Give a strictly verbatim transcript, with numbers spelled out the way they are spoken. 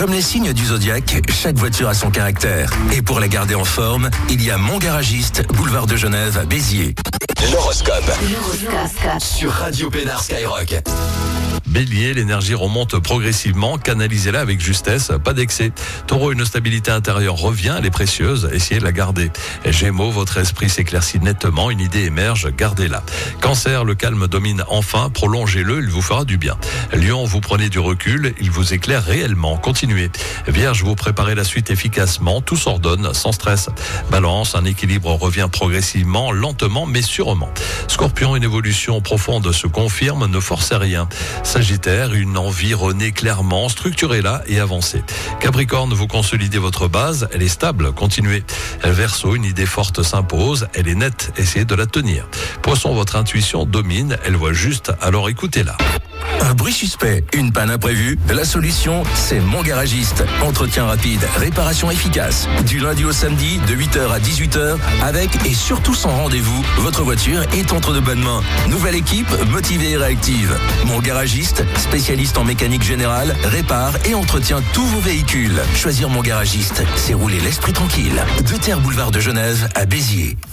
Comme les signes du zodiaque, chaque voiture a son caractère. Et pour la garder en forme, il y a Mon Garagiste, boulevard de Genève à Béziers. L'horoscope. L'horoscope. Sur Radio Pénard Skyrock. Bélier, l'énergie remonte progressivement, canalisez-la avec justesse, pas d'excès. Taureau, une stabilité intérieure revient, elle est précieuse, essayez de la garder. Gémeaux, votre esprit s'éclaircit nettement, une idée émerge, gardez-la. Cancer, le calme domine enfin, prolongez-le, il vous fera du bien. Lion, vous prenez du recul, il vous éclaire réellement, continuez. Vierge, vous préparez la suite efficacement, tout s'ordonne, sans stress. Balance, un équilibre revient progressivement, lentement mais sûrement. Scorpion, une évolution profonde se confirme, ne forcez rien. Sagittaire, une envie renaît clairement, structurez-la et avancez. Capricorne, vous consolidez votre base, elle est stable, continuez. Verseau, une idée forte s'impose, elle est nette, essayez de la tenir. Poisson, votre intuition domine, elle voit juste, alors écoutez-la. Un bruit suspect, une panne imprévue, la solution, c'est Mon Garagiste. Entretien rapide, réparation efficace. Du lundi au samedi, de huit heures à dix-huit heures, avec et surtout sans rendez-vous, votre voiture est entre de bonnes mains. Nouvelle équipe, motivée et réactive. Mon Garagiste, spécialiste en mécanique générale, répare et entretient tous vos véhicules. Choisir Mon Garagiste, c'est rouler l'esprit tranquille. Deux Terres boulevard de Genève à Béziers.